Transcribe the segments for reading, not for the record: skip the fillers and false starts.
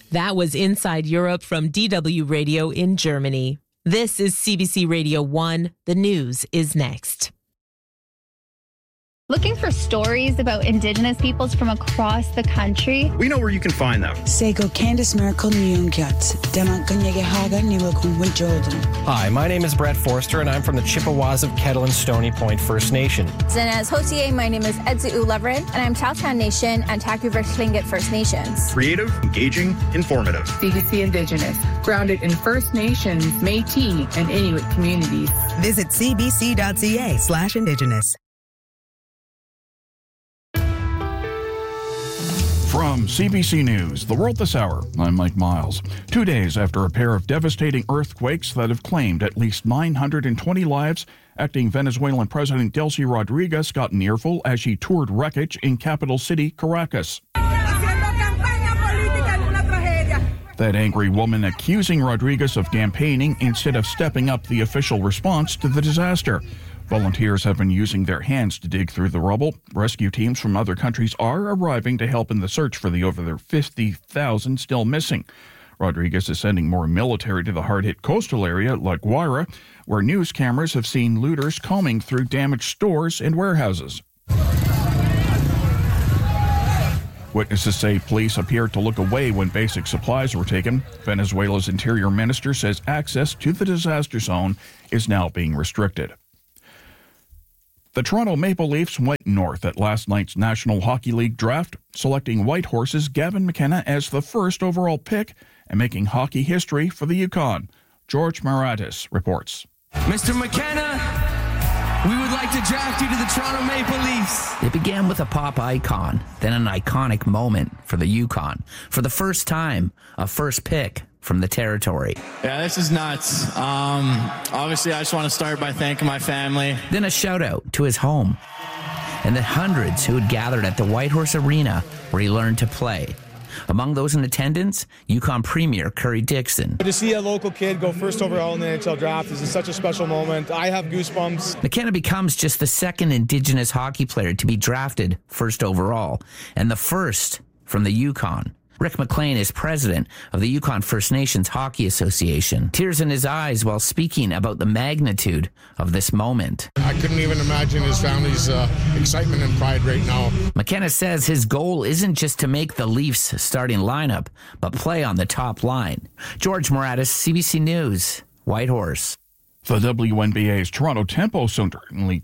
That was Inside Europe from DW Radio in Germany. This is CBC Radio 1. The news is next. Looking for stories about Indigenous peoples from across the country? We know where you can find them. Sego Candice Miracle Nyungyat, Dema Kanyegehaga Niwakun Jordan. Hi, my name is Brett Forster, and I'm from the Chippewas of Kettle and Stony Point First Nation. And as Hotier, my name is Edzu Uleverin, and I'm Tahltan Nation and Taku-Versh Tlingit First Nations. Creative, engaging, informative. CBC Indigenous, grounded in First Nations, Métis, and Inuit communities. Visit cbc.ca/Indigenous. From CBC News, The World This Hour, I'm Mike Miles. 2 days after a pair of devastating earthquakes that have claimed at least 920 lives, acting Venezuelan President Delcy Rodriguez got an earful as she toured wreckage in capital city Caracas. That angry woman accusing Rodriguez of campaigning instead of stepping up the official response to the disaster. Volunteers have been using their hands to dig through the rubble. Rescue teams from other countries are arriving to help in the search for the over 50,000 still missing. Rodriguez is sending more military to the hard-hit coastal area like Guaira, where news cameras have seen looters combing through damaged stores and warehouses. Witnesses say police appeared to look away when basic supplies were taken. Venezuela's interior minister says access to the disaster zone is now being restricted. The Toronto Maple Leafs went north at last night's National Hockey League draft, selecting White Horse's Gavin McKenna as the first overall pick and making hockey history for the Yukon. George Maratis reports. Mr. McKenna, we would like to draft you to the Toronto Maple Leafs. It began with a pop icon, then an iconic moment for the Yukon. For the first time, a first pick from the territory. Yeah, this is nuts. Obviously, I just want to start by thanking my family. Then a shout out to his home and the hundreds who had gathered at the White Horse Arena where he learned to play. Among those in attendance, Yukon Premier Curry Dixon. To see a local kid go first overall in the NHL draft is such a special moment. I have goosebumps. McKenna becomes just the second Indigenous hockey player to be drafted first overall and the first from the Yukon. Rick McLean is president of the Yukon First Nations Hockey Association. Tears in his eyes while speaking about the magnitude of this moment. I couldn't even imagine his family's excitement and pride right now. McKenna says his goal isn't just to make the Leafs starting lineup, but play on the top line. George Maratis, CBC News, Whitehorse. The WNBA's Toronto Tempo certainly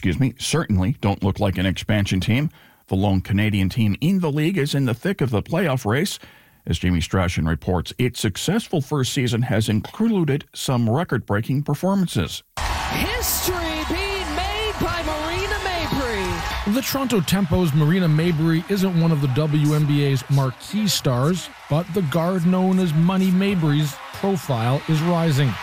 don't look like an expansion team. The lone Canadian team in the league is in the thick of the playoff race. As Jamie Strachan reports, its successful first season has included some record-breaking performances. History being made by Marina Mabrey. The Toronto Tempo's Marina Mabrey isn't one of the WNBA's marquee stars, but the guard known as Money Mabrey's profile is rising.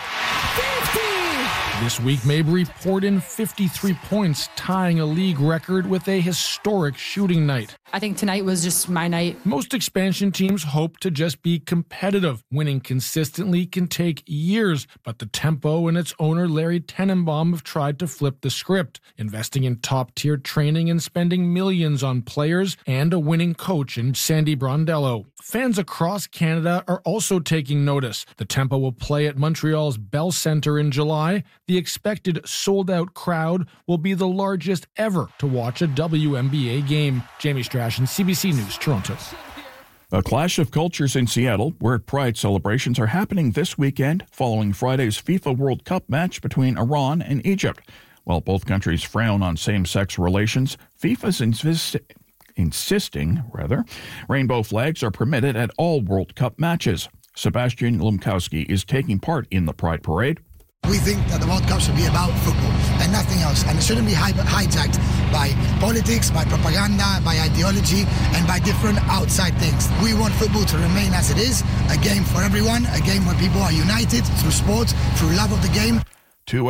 This week, Mabrey poured in 53 points, tying a league record with a historic shooting night. I think tonight was just my night. Most expansion teams hope to just be competitive. Winning consistently can take years, but the Tempo and its owner, Larry Tenenbaum, have tried to flip the script, investing in top-tier training and spending millions on players and a winning coach in Sandy Brondello. Fans across Canada are also taking notice. The Tempo will play at Montreal's Bell Centre in July. The expected sold-out crowd will be the largest ever to watch a WNBA game. Jamie Strachan, CBC News, Toronto. A clash of cultures in Seattle, where Pride celebrations are happening this weekend following Friday's FIFA World Cup match between Iran and Egypt. While both countries frown on same-sex relations, FIFA's insisting rainbow flags are permitted at all World Cup matches. Sebastian Lumkowski is taking part in the Pride Parade. We think that the World Cup should be about football and nothing else, and it shouldn't be hijacked by politics, by propaganda, by ideology, and by different outside things. We want football to remain as it is, a game for everyone, a game where people are united through sport, through love of the game. 2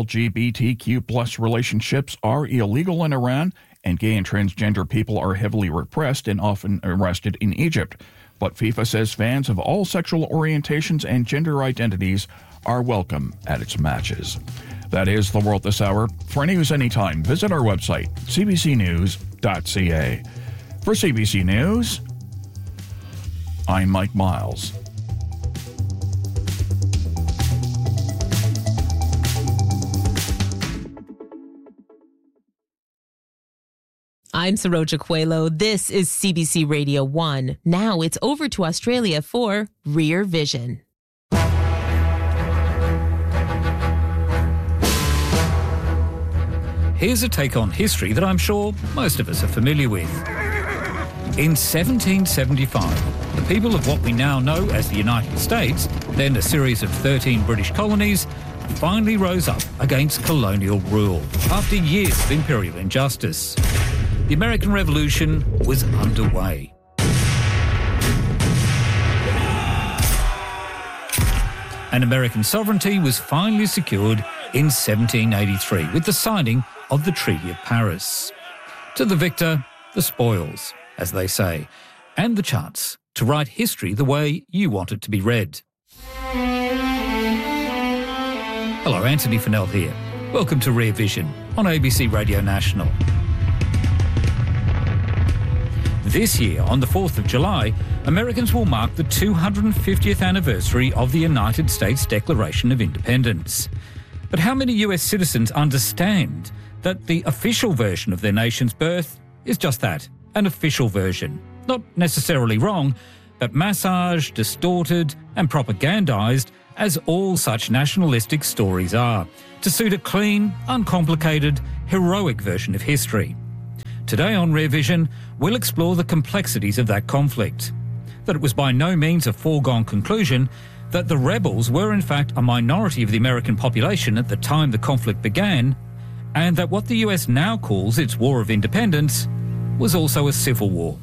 LGBTQ+ relationships are illegal in Iran, and gay and transgender people are heavily repressed and often arrested in Egypt. But FIFA says fans of all sexual orientations and gender identities are welcome at its matches. That is The World This Hour. For news anytime, visit our website, cbcnews.ca. For CBC News, I'm Mike Miles. I'm Saroja Coelho. This is CBC Radio 1. Now it's over to Australia for Rear Vision. Here's a take on history that I'm sure most of us are familiar with. In 1775, the people of what we now know as the United States, then a series of 13 British colonies, finally rose up against colonial rule after years of imperial injustice. The American Revolution was underway. And American sovereignty was finally secured in 1783 with the signing of the Treaty of Paris. To the victor, the spoils, as they say, and the chance to write history the way you want it to be read. Hello, Anthony Fennell here. Welcome to Rear Vision on ABC Radio National. This year, on the 4th of July, Americans will mark the 250th anniversary of the United States Declaration of Independence. But how many US citizens understand that the official version of their nation's birth is just that, an official version? Not necessarily wrong, but massaged, distorted and propagandized, as all such nationalistic stories are, to suit a clean, uncomplicated, heroic version of history. Today on Rear Vision, we'll explore the complexities of that conflict. That it was by no means a foregone conclusion that the rebels were in fact a minority of the American population at the time the conflict began, and that what the US now calls its War of Independence was also a civil war.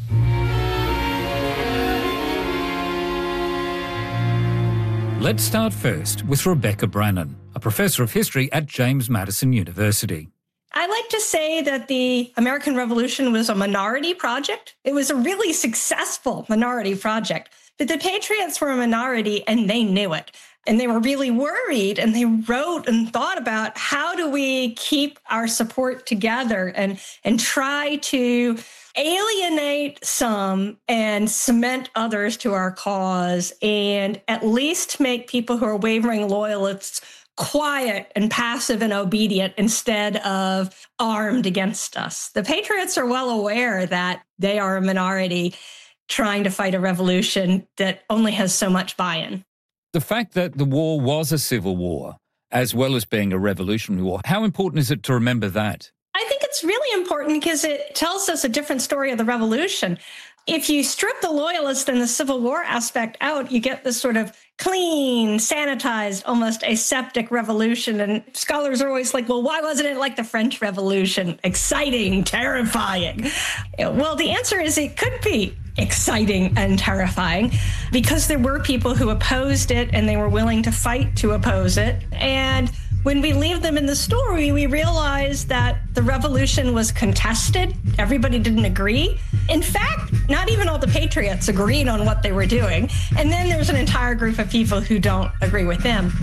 Let's start first with Rebecca Brannon, a professor of history at James Madison University. I like to say that the American Revolution was a minority project. It was a really successful minority project. But the Patriots were a minority and they knew it. And they were really worried and they wrote and thought about how do we keep our support together and try to alienate some and cement others to our cause and at least make people who are wavering loyalists quiet and passive and obedient instead of armed against us. The Patriots are well aware that they are a minority trying to fight a revolution that only has so much buy-in. The fact that the war was a civil war, as well as being a revolutionary war, how important is it to remember that? I think it's really important because it tells us a different story of the revolution. If you strip the loyalist and the Civil War aspect out, you get this sort of clean, sanitized, almost aseptic revolution. And scholars are always like, well, why wasn't it like the French Revolution? Exciting, terrifying. Well, the answer is it could be exciting and terrifying because there were people who opposed it and they were willing to fight to oppose it. And when we leave them in the story, we realize that the revolution was contested. Everybody didn't agree. In fact, not even all the patriots agreed on what they were doing. And then there's an entire group of people who don't agree with them.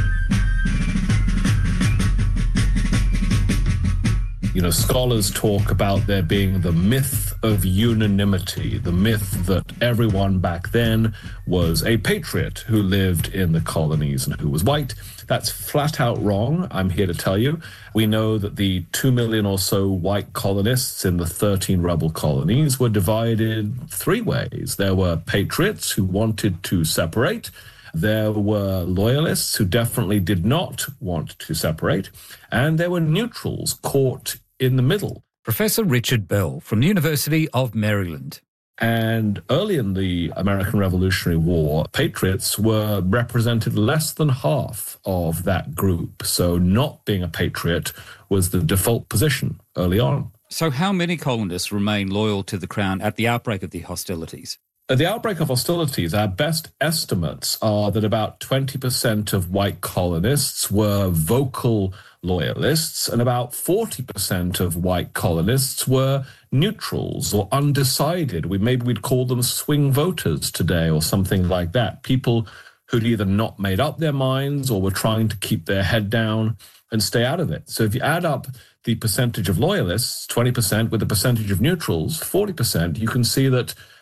You know, scholars talk about there being the myth of unanimity, the myth that everyone back then was a patriot who lived in the colonies and who was white. That's flat out wrong, I'm here to tell you. We know that the 2 million or so white colonists in the 13 rebel colonies were divided three ways. There were patriots who wanted to separate. There were loyalists who definitely did not want to separate. And there were neutrals caught in the middle. Professor Richard Bell from the University of Maryland. And early in the American Revolutionary War, patriots were represented less than half of that group. So not being a patriot was the default position early on. So how many colonists remained loyal to the Crown at the outbreak of the hostilities? At the outbreak of hostilities, our best estimates are that about 20% of white colonists were vocal loyalists and about 40% of white colonists were neutrals or undecided. Maybe we'd call them swing voters today or something like that. People who'd either not made up their minds or were trying to keep their head down and stay out of it. So if you add up the percentage of loyalists, 20%, with the percentage of neutrals, 40%, you can see that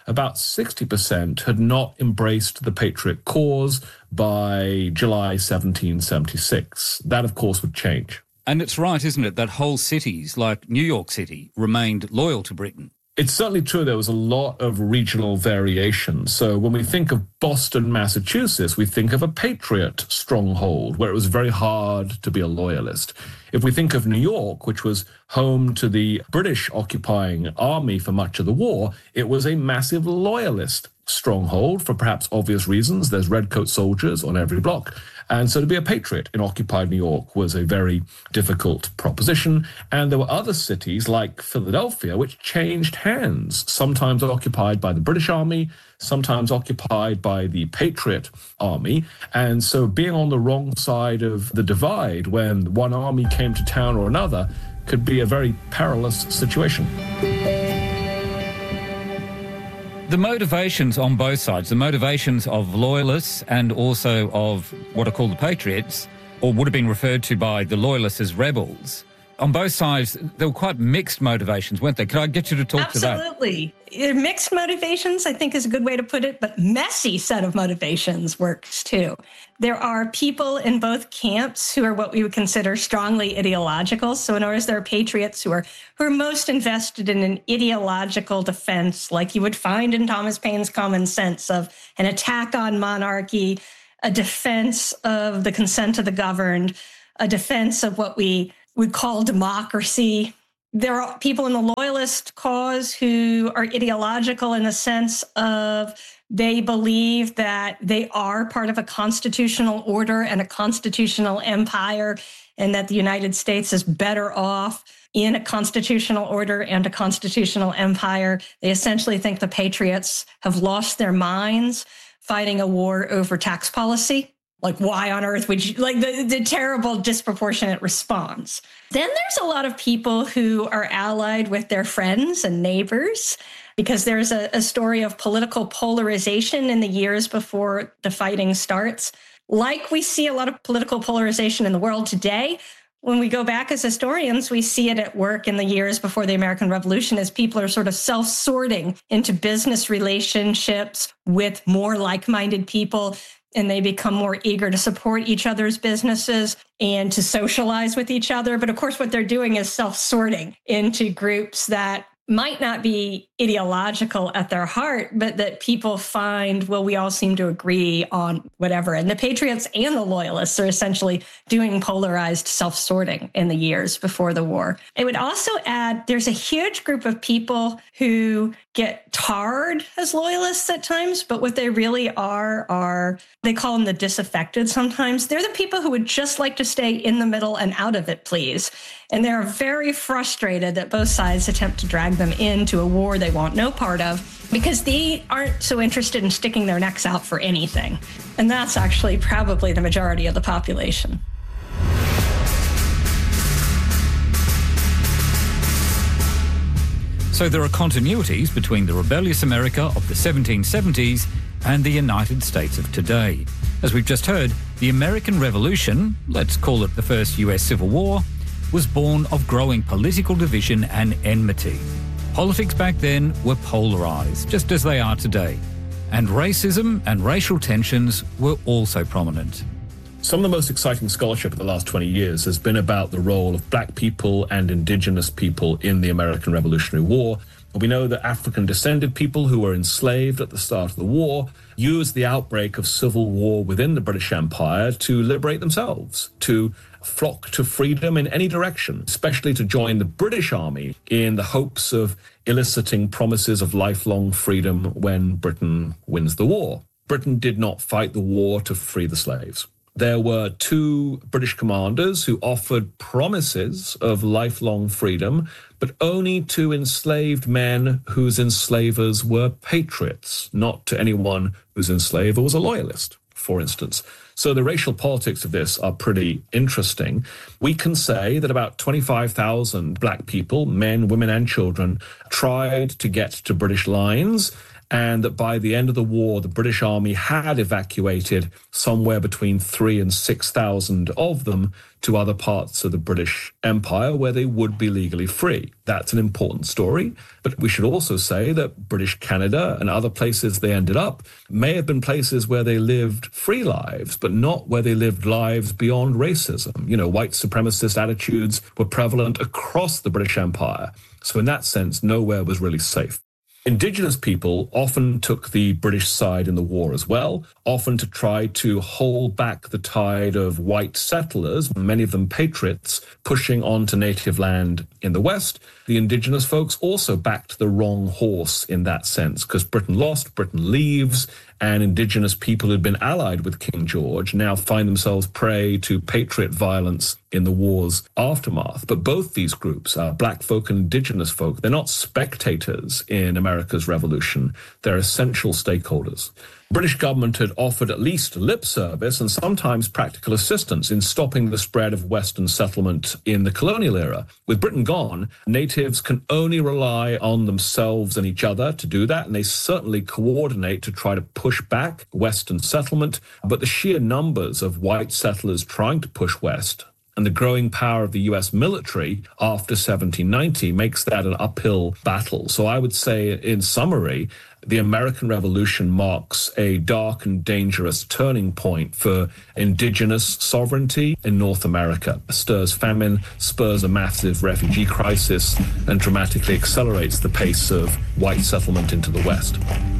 about 60% had not embraced the Patriot cause by July 1776. That, of course, would change. And it's right, isn't it, that whole cities like New York City remained loyal to Britain? It's certainly true there was a lot of regional variation. So when we think of Boston, Massachusetts, we think of a Patriot stronghold where it was very hard to be a loyalist. If we think of New York, which was home to the British occupying army for much of the war, it was a massive loyalist stronghold for perhaps obvious reasons. There's redcoat soldiers on every block. And so to be a patriot in occupied New York was a very difficult proposition. And there were other cities like Philadelphia which changed hands, sometimes occupied by the British Army, sometimes occupied by the Patriot Army. And so being on the wrong side of the divide when one army came to town or another could be a very perilous situation. The motivations on both sides, the motivations of loyalists and also of what are called the patriots, or would have been referred to by the loyalists as rebels, on both sides, there were quite mixed motivations, weren't there? Could I get you to talk to that? Absolutely. Mixed motivations, I think, is a good way to put it, but messy set of motivations works too. There are people in both camps who are what we would consider strongly ideological. So in other words, there are patriots who are most invested in an ideological defense, like you would find in Thomas Paine's Common Sense, of an attack on monarchy, a defense of the consent of the governed, a defense of what we would call democracy. There are people in the loyalist cause who are ideological in the sense of they believe that they are part of a constitutional order and a constitutional empire, and that the United States is better off in a constitutional order and a constitutional empire. They essentially think the patriots have lost their minds fighting a war over tax policy. Like, why on earth would you, like the terrible disproportionate response. Then there's a lot of people who are allied with their friends and neighbors, because there's a story of political polarization in the years before the fighting starts. Like we see a lot of political polarization in the world today, when we go back as historians, we see it at work in the years before the American Revolution as people are sort of self-sorting into business relationships with more like-minded people, and they become more eager to support each other's businesses and to socialize with each other. But of course, what they're doing is self-sorting into groups that might not be ideological at their heart, but that people find, well, we all seem to agree on whatever. And the patriots and the loyalists are essentially doing polarized self-sorting in the years before the war. I would also add, there's a huge group of people who get tarred as loyalists at times, but what they really are, they call them the disaffected sometimes. They're the people who would just like to stay in the middle and out of it, please. And they're very frustrated that both sides attempt to drag them into a war they want no part of, because they aren't so interested in sticking their necks out for anything. And that's actually probably the majority of the population. So there are continuities between the rebellious America of the 1770s and the United States of today. As we've just heard, the American Revolution, let's call it the first US Civil War, was born of growing political division and enmity. Politics back then were polarized, just as they are today. And racism and racial tensions were also prominent. Some of the most exciting scholarship of the last 20 years has been about the role of black people and indigenous people in the American Revolutionary War. We know that African-descended people who were enslaved at the start of the war used the outbreak of civil war within the British Empire to liberate themselves, to flock to freedom in any direction, especially to join the British Army in the hopes of eliciting promises of lifelong freedom when Britain wins the war. Britain did not fight the war to free the slaves. There were two British commanders who offered promises of lifelong freedom, but only to enslaved men whose enslavers were patriots, not to anyone whose enslaver was a loyalist, for instance. So the racial politics of this are pretty interesting. We can say that about 25,000 black people, men, women, and children, tried to get to British lines, and that by the end of the war, the British Army had evacuated somewhere between 3,000 and 6,000 of them to other parts of the British Empire where they would be legally free. That's an important story, but we should also say that British Canada and other places they ended up may have been places where they lived free lives, but not where they lived lives beyond racism. You know, white supremacist attitudes were prevalent across the British Empire. So in that sense, nowhere was really safe. Indigenous people often took the British side in the war as well, often to try to hold back the tide of white settlers, many of them patriots, pushing onto native land in the West. The indigenous folks also backed the wrong horse in that sense, because Britain lost, Britain leaves, and indigenous people who'd been allied with King George now find themselves prey to patriot violence in the war's aftermath. But both these groups, black folk and indigenous folk, they're not spectators in America's revolution. They're essential stakeholders. British government had offered at least lip service and sometimes practical assistance in stopping the spread of Western settlement in the colonial era. With Britain gone, natives can only rely on themselves and each other to do that, and they certainly coordinate to try to push back Western settlement. But the sheer numbers of white settlers trying to push west and the growing power of the US military after 1790 makes that an uphill battle. So I would say, in summary, the American Revolution marks a dark and dangerous turning point for indigenous sovereignty in North America. It stirs famine, spurs a massive refugee crisis, and dramatically accelerates the pace of white settlement into the West.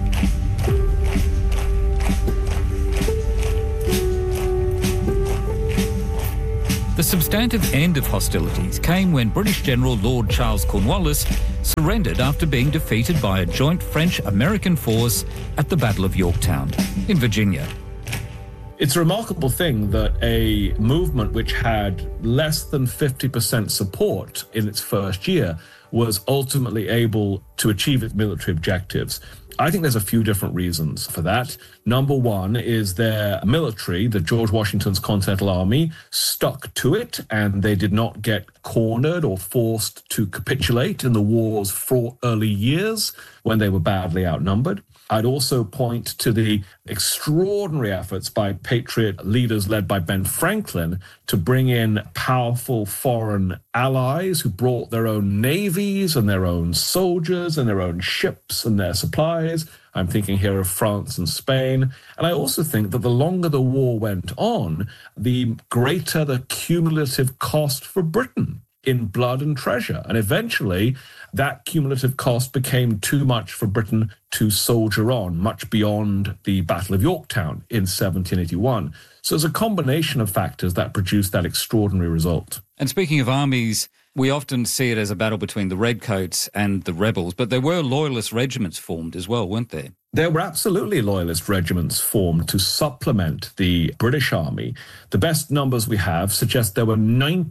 The substantive end of hostilities came when British General Lord Charles Cornwallis surrendered after being defeated by a joint French-American force at the Battle of Yorktown in Virginia. It's a remarkable thing that a movement which had less than 50% support in its first year was ultimately able to achieve its military objectives. I think there's a few different reasons for that. Number one is their military, the George Washington's Continental Army, stuck to it, and they did not get cornered or forced to capitulate in the war's fraught early years when they were badly outnumbered. I'd also point to the extraordinary efforts by patriot leaders led by Ben Franklin to bring in powerful foreign allies who brought their own navies and their own soldiers and their own ships and their supplies. I'm thinking here of France and Spain. And I also think that the longer the war went on, the greater the cumulative cost for Britain in blood and treasure. And eventually, that cumulative cost became too much for Britain to soldier on, much beyond the Battle of Yorktown in 1781. So there's a combination of factors that produced that extraordinary result. And speaking of armies, we often see it as a battle between the Redcoats and the rebels, but there were loyalist regiments formed as well, weren't there? There were absolutely loyalist regiments formed to supplement the British Army. The best numbers we have suggest there were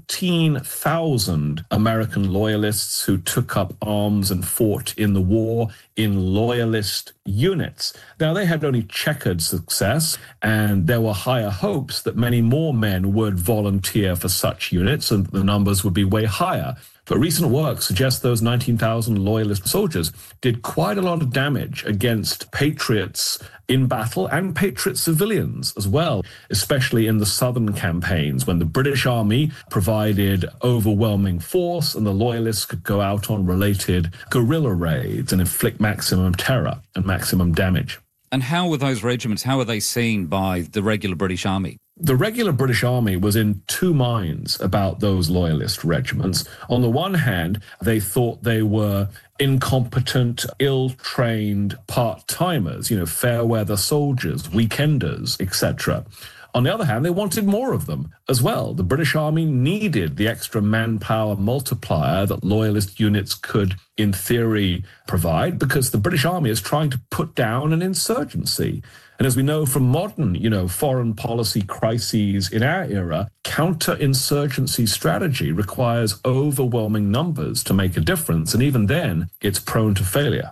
19,000 American loyalists who took up arms and fought in the war in loyalist units. Now, they had only checkered success, and there were higher hopes that many more men would volunteer for such units, and the numbers would be way higher. But recent work suggests those 19,000 loyalist soldiers did quite a lot of damage against patriots in battle and patriot civilians as well, especially in the southern campaigns when the British Army provided overwhelming force and the loyalists could go out on related guerrilla raids and inflict maximum terror and maximum damage. And how were those regiments, how were they seen by the regular British Army? The regular British Army was in two minds about those loyalist regiments. On the one hand, they thought they were incompetent, ill-trained part-timers, fair-weather soldiers, weekenders, etc. On the other hand, they wanted more of them as well. The British Army needed the extra manpower multiplier that loyalist units could, in theory, provide, because the British Army is trying to put down an insurgency. And as we know from modern, foreign policy crises in our era, counterinsurgency strategy requires overwhelming numbers to make a difference. And even then, it's prone to failure.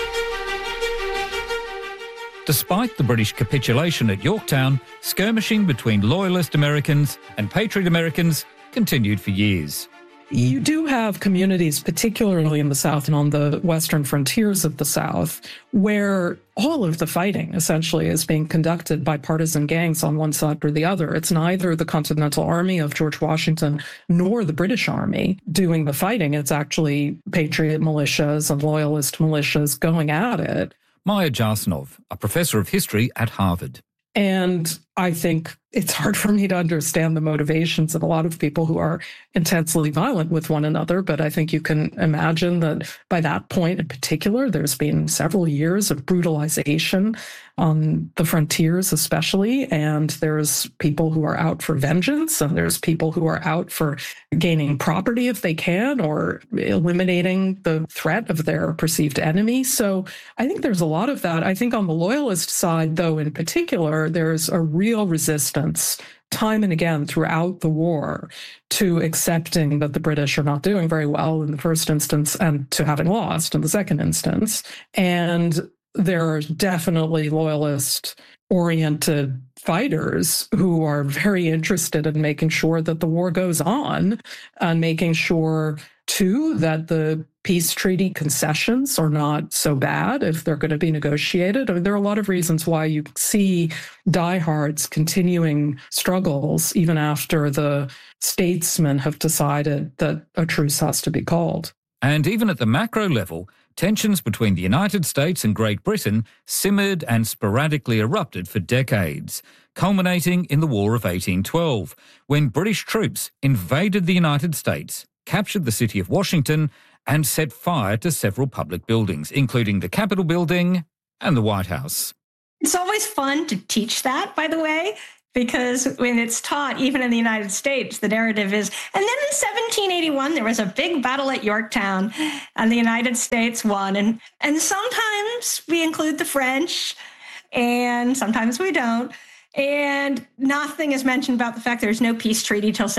Despite the British capitulation at Yorktown, skirmishing between loyalist Americans and patriot Americans continued for years. You do have communities, particularly in the South and on the western frontiers of the South, where all of the fighting essentially is being conducted by partisan gangs on one side or the other. It's neither the Continental Army of George Washington nor the British Army doing the fighting. It's actually patriot militias and loyalist militias going at it. Maya Jasnov, a professor of history at Harvard. And I think it's hard for me to understand the motivations of a lot of people who are intensely violent with one another. But I think you can imagine that by that point in particular, there's been several years of brutalization on the frontiers especially. And there's people who are out for vengeance, and there's people who are out for gaining property if they can, or eliminating the threat of their perceived enemy. So I think there's a lot of that. I think on the loyalist side, though, in particular, there's a real resistance time and again throughout the war to accepting that the British are not doing very well in the first instance and to having lost in the second instance. And there are definitely loyalist-oriented fighters who are very interested in making sure that the war goes on and making sure, too, that the peace treaty concessions are not so bad if they're going to be negotiated. I mean, there are a lot of reasons why you see diehards continuing struggles even after the statesmen have decided that a truce has to be called. And even at the macro level, tensions between the United States and Great Britain simmered and sporadically erupted for decades, culminating in the War of 1812, when British troops invaded the United States, captured the city of Washington, and set fire to several public buildings, including the Capitol Building and the White House. It's always fun to teach that, by the way, because when it's taught, even in the United States, the narrative is, and then in 1781, there was a big battle at Yorktown, and the United States won. And sometimes we include the French, and sometimes we don't. And nothing is mentioned about the fact there's no peace treaty till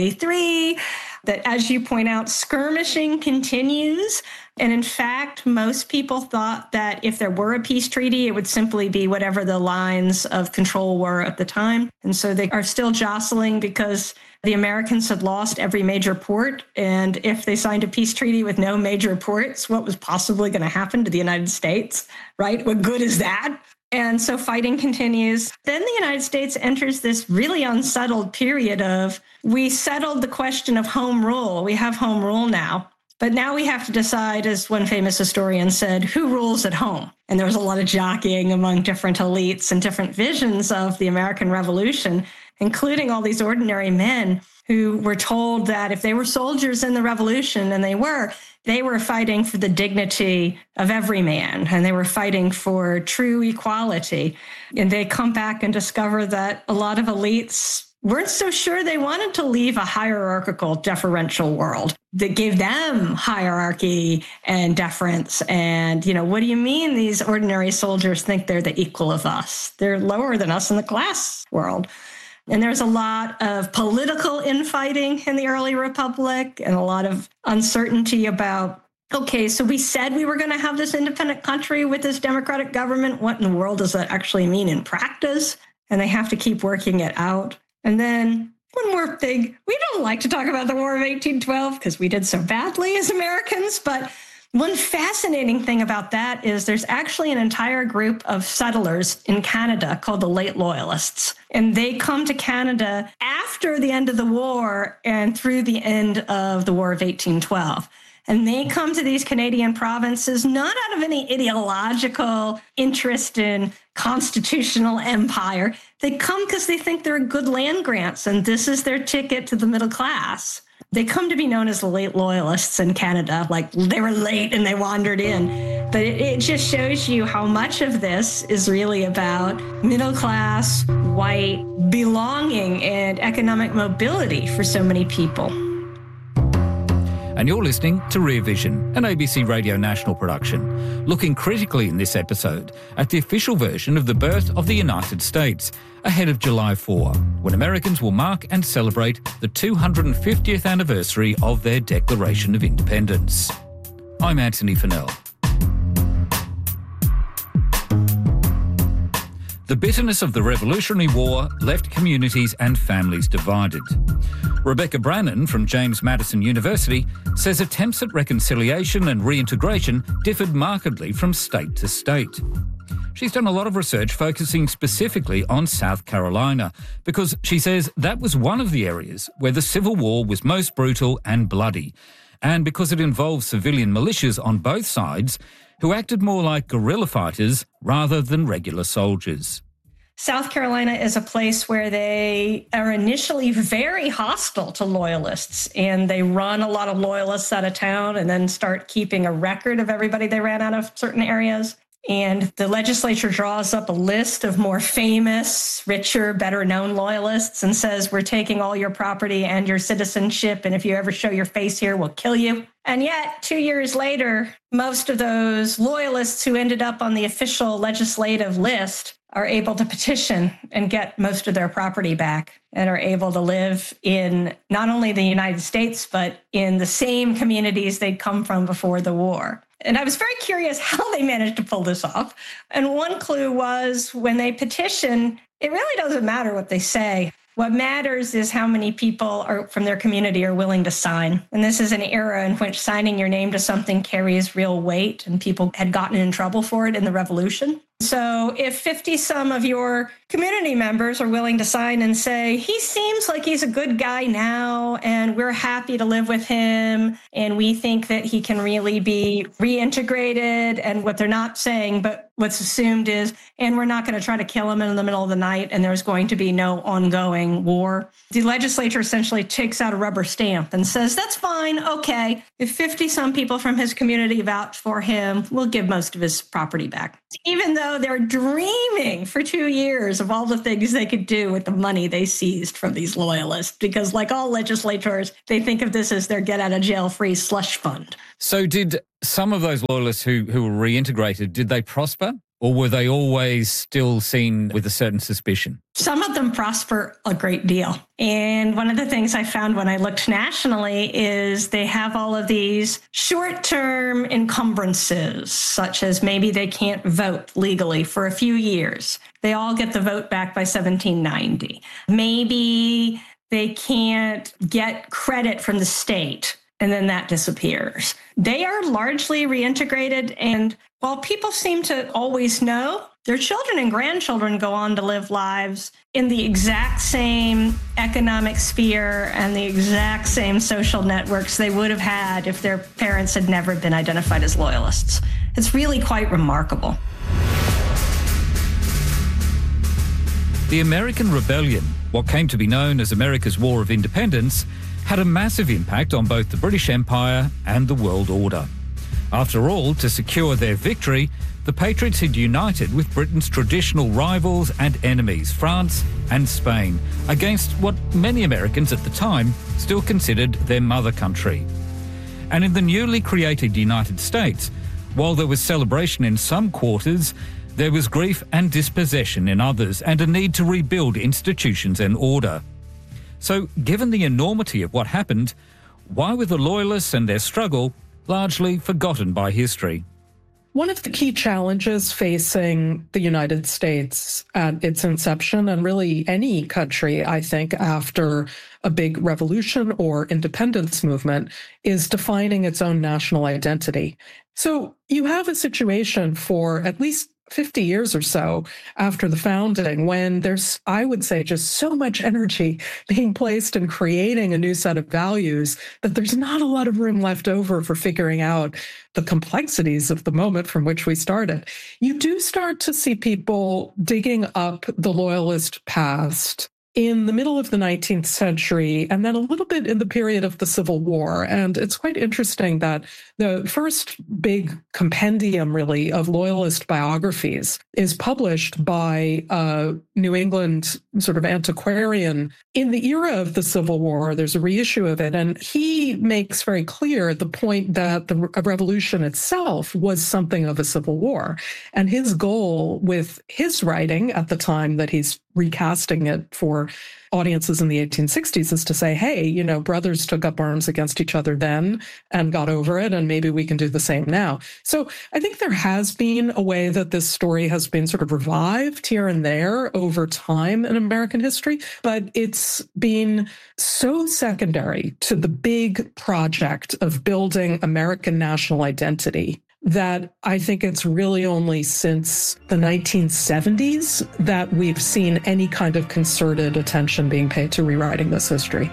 1783, that, as you point out, skirmishing continues. And in fact, most people thought that if there were a peace treaty, it would simply be whatever the lines of control were at the time. And so they are still jostling because the Americans had lost every major port. And if they signed a peace treaty with no major ports, what was possibly going to happen to the United States, right? What good is that? And so fighting continues. Then the United States enters this really unsettled period of, we settled the question of home rule. We have home rule now. But now we have to decide, as one famous historian said, who rules at home? And there was a lot of jockeying among different elites and different visions of the American Revolution, including all these ordinary men who were told that if they were soldiers in the Revolution, and they were fighting for the dignity of every man, and they were fighting for true equality. And they come back and discover that a lot of elites weren't so sure they wanted to leave a hierarchical, deferential world that gave them hierarchy and deference. And, what do you mean these ordinary soldiers think they're the equal of us? They're lower than us in the class world. And there's a lot of political infighting in the early republic and a lot of uncertainty about, okay, so we said we were going to have this independent country with this democratic government. What in the world does that actually mean in practice? And they have to keep working it out. And then one more thing, we don't like to talk about the War of 1812 because we did so badly as Americans, but one fascinating thing about that is there's actually an entire group of settlers in Canada called the Late Loyalists. And they come to Canada after the end of the war and through the end of the War of 1812. And they come to these Canadian provinces not out of any ideological interest in constitutional empire. They come because they think they're good land grants, and this is their ticket to the middle class. They come to be known as the Late Loyalists in Canada, like they were late and they wandered in. But it just shows you how much of this is really about middle class, white, belonging and economic mobility for so many people. And you're listening to Rear Vision, an ABC Radio National production, looking critically in this episode at the official version of the birth of the United States, ahead of July 4, when Americans will mark and celebrate the 250th anniversary of their Declaration of Independence. I'm Anthony Fennell. The bitterness of the Revolutionary War left communities and families divided. Rebecca Brannon from James Madison University says attempts at reconciliation and reintegration differed markedly from state to state. She's done a lot of research focusing specifically on South Carolina because she says that was one of the areas where the Civil War was most brutal and bloody, and because it involved civilian militias on both sides who acted more like guerrilla fighters rather than regular soldiers. South Carolina is a place where they are initially very hostile to loyalists, and they run a lot of loyalists out of town and then start keeping a record of everybody they ran out of certain areas. And the legislature draws up a list of more famous, richer, better-known loyalists and says, we're taking all your property and your citizenship, and if you ever show your face here, we'll kill you. And yet, 2 years later, most of those loyalists who ended up on the official legislative list are able to petition and get most of their property back and are able to live in not only the United States, but in the same communities they'd come from before the war. And I was very curious how they managed to pull this off. And one clue was when they petition, it really doesn't matter what they say. What matters is how many people from their community are willing to sign. And this is an era in which signing your name to something carries real weight, and people had gotten in trouble for it in the Revolution. So if 50-some of your community members are willing to sign and say, he seems like he's a good guy now, and we're happy to live with him, and we think that he can really be reintegrated, and what they're not saying, but what's assumed is, and we're not going to try to kill him in the middle of the night, and there's going to be no ongoing war. The legislature essentially takes out a rubber stamp and says, that's fine, okay. If 50-some people from his community vouch for him, we'll give most of his property back. Even though they're dreaming for 2 years of all the things they could do with the money they seized from these loyalists, because like all legislators, they think of this as their get-out-of-jail-free slush fund. So did some of those loyalists who were reintegrated, did they prosper? Or were they always still seen with a certain suspicion? Some of them prosper a great deal. And one of the things I found when I looked nationally is they have all of these short-term encumbrances, such as maybe they can't vote legally for a few years. They all get the vote back by 1790. Maybe they can't get credit from the state, and then that disappears. They are largely reintegrated, and while people seem to always know, their children and grandchildren go on to live lives in the exact same economic sphere and the exact same social networks they would have had if their parents had never been identified as loyalists. It's really quite remarkable. The American Rebellion, what came to be known as America's War of Independence, had a massive impact on both the British Empire and the world order. After all, to secure their victory, the Patriots had united with Britain's traditional rivals and enemies, France and Spain, against what many Americans at the time still considered their mother country. And in the newly created United States, while there was celebration in some quarters, there was grief and dispossession in others, and a need to rebuild institutions and order. So, given the enormity of what happened, why were the Loyalists and their struggle largely forgotten by history? One of the key challenges facing the United States at its inception, and really any country, I think, after a big revolution or independence movement, is defining its own national identity. So you have a situation for at least 50 years or so after the founding when there's, I would say, just so much energy being placed in creating a new set of values that there's not a lot of room left over for figuring out the complexities of the moment from which we started. You do start to see people digging up the Loyalist past in the middle of the 19th century, and then a little bit in the period of the Civil War. And it's quite interesting that the first big compendium, really, of Loyalist biographies is published by a New England sort of antiquarian in the era of the Civil War. There's a reissue of it, and he makes very clear the point that the revolution itself was something of a civil war. And his goal with his writing at the time that he's recasting it for audiences in the 1860s is to say, hey, brothers took up arms against each other then and got over it, and maybe we can do the same now. So I think there has been a way that this story has been sort of revived here and there over time in American history, but it's been so secondary to the big project of building American national identity that I think it's really only since the 1970s that we've seen any kind of concerted attention being paid to rewriting this history.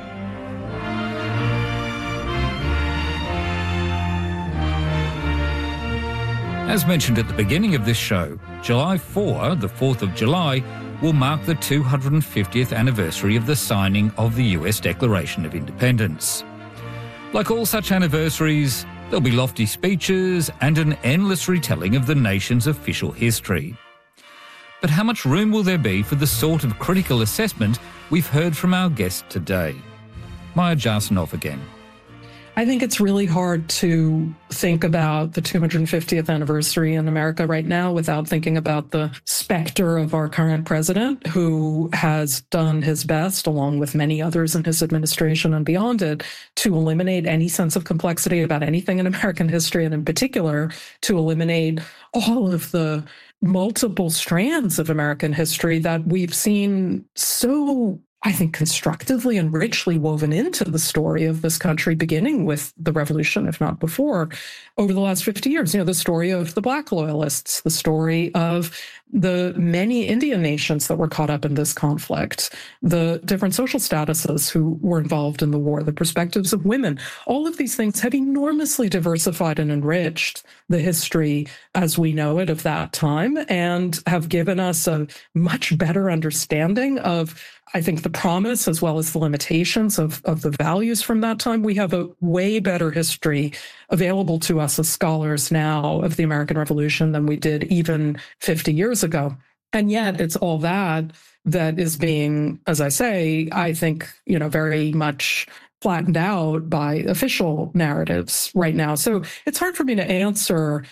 As mentioned at the beginning of this show, July 4, the 4th of July, will mark the 250th anniversary of the signing of the US Declaration of Independence. Like all such anniversaries, there'll be lofty speeches and an endless retelling of the nation's official history. But how much room will there be for the sort of critical assessment we've heard from our guest today? Maya Jasanoff again. I think it's really hard to think about the 250th anniversary in America right now without thinking about the specter of our current president, who has done his best, along with many others in his administration and beyond it, to eliminate any sense of complexity about anything in American history, and in particular, to eliminate all of the multiple strands of American history that we've seen so, I think, constructively and richly woven into the story of this country, beginning with the revolution, if not before, over the last 50 years. The story of the Black Loyalists, the story of the many Indian nations that were caught up in this conflict, the different social statuses who were involved in the war, the perspectives of women. All of these things have enormously diversified and enriched the history as we know it of that time, and have given us a much better understanding of, I think, the promise as well as the limitations of the values from that time. We have a way better history available to us as scholars now of the American Revolution than we did even 50 years ago. And yet it's all that is being, as I say, I think, very much flattened out by official narratives right now. So it's hard for me to answer